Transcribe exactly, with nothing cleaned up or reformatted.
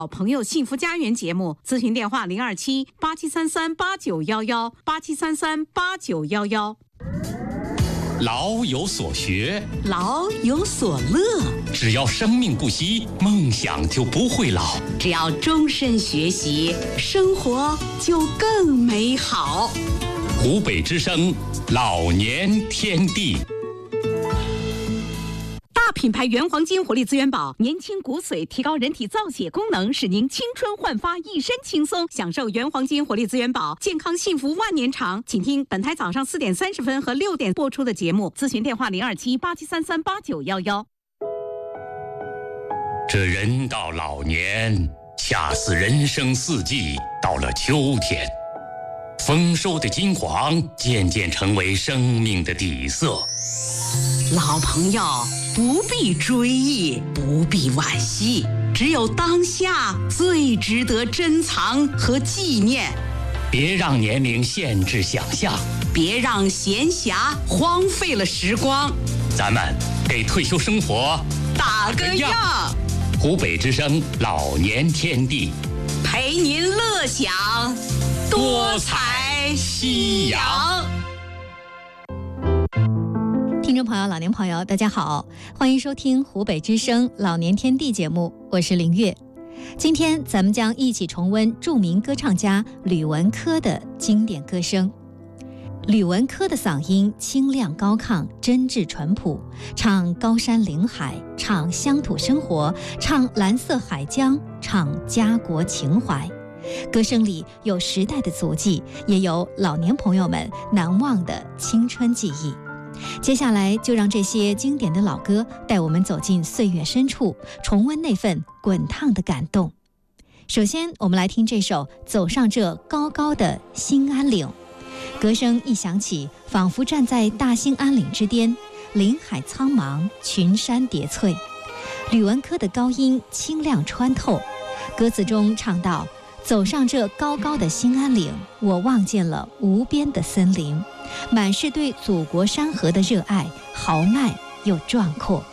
好朋友幸福家园节目，咨询电话零二七八七三三八九幺幺八七三三八九幺幺。 老有所学， 老有所乐。 只要生命不息，梦想就不会老。 只要终身学习，生活就更美好。 湖北之声，老年天地。 大品牌原黄金活力资源宝，年轻骨髓，提高人体造血功能，使您青春焕发，一身轻松。享受原黄金活力资源宝，健康幸福万年长。请听本台早上四点三十分和六点播出的节目，咨询电话零二七八七三三八九幺幺。 这人到老年，恰似人生四季到了秋天，丰收的金黄渐渐成为生命的底色。 老朋友，不必追忆，不必惋惜，只有当下最值得珍藏和纪念。 别让年龄限制想象， 别让闲暇荒废了时光。 咱们给退休生活打个样。 湖北之声老年天地， 陪您乐享多彩夕阳。 听众朋友、老年朋友，大家好，欢迎收听湖北之声老年天地节目，我是林月。今天咱们将一起重温著名歌唱家吕文科的经典歌声。吕文科的嗓音清亮高亢，真挚淳朴，唱高山岭海，唱乡土生活，唱蓝色海疆，唱家国情怀。歌声里有时代的足迹，也有老年朋友们难忘的青春记忆。接下来就让这些经典的老歌带我们走进岁月深处，重温那份滚烫的感动。首先我们来听这首《走上这高高的兴安岭》。歌声一响起，仿佛站在大兴安岭之巅，林海苍茫，群山叠翠。吕文科的高音清亮穿透，歌词中唱道：走上这高高的兴安岭，我望见了无边的森林，满是对祖国山河的热爱，豪迈又壮阔。